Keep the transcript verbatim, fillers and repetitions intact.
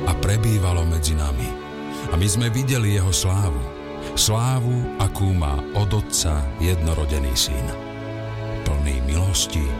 a prebývalo medzi nami. A my sme videli jeho slávu, slávu, akú má od Otca jednorodený syn, plný milosti